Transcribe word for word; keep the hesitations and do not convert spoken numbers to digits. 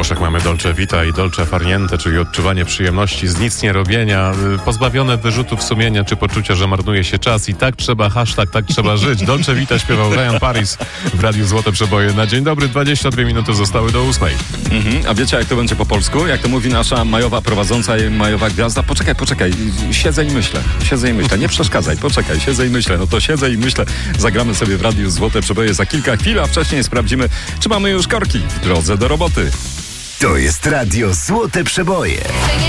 uszach mamy dolce vita i dolce far niente, czyli odczuwanie przyjemności z nic nie robienia, pozbawione wyrzutów sumienia czy poczucia, że marnuje się czas i tak trzeba, hashtag tak trzeba żyć. Dolce vita śpiewał Ryan Paris w Radiu Złote Przeboje. Na dzień dobry, dwadzieścia dwie minuty zostały do ósmej. Mhm. A wiecie, jak to będzie po polsku? Jak to mówi nasza majowa prowadząca i majowa gwiazda? Poczekaj, poczekaj, siedzę i myślę, siedzę i myślę, nie przeszkadzaj, poczekaj, siedzę i myślę. No to siedzę i myślę, zagramy sobie w Radiu Złote Przeboje za kilka chwil, a wcześniej sprawdzimy, czy mamy już korki w drodze do roboty. To jest Radio Złote Przeboje.